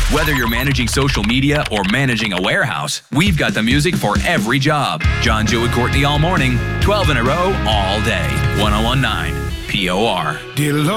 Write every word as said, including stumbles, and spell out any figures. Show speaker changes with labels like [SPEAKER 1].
[SPEAKER 1] Whether you're managing social media or managing a warehouse, we've got the music for every job. John, Joe, and Courtney all morning, twelve in a row, all day. one oh one point nine P O R.
[SPEAKER 2] Dear Lord.